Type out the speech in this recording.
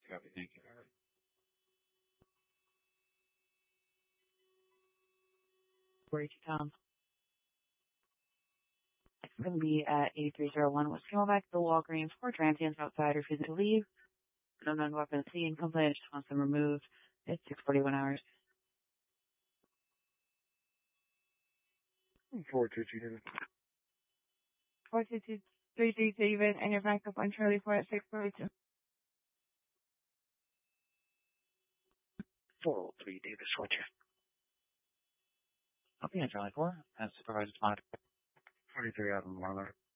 Copy. Thank you. Where did you come? It's going to be at 8301 West Camelback, the Walgreens, for transients outside refusing to leave. No known weapons seen. Complainant just wants them removed. It's 6:41 hours. 422. 42233 David, and your backup on Charlie 4 at 6:42. 403 Davis, Roger. Copy on Charlie 4, as supervised monitor. 43 out on Marler.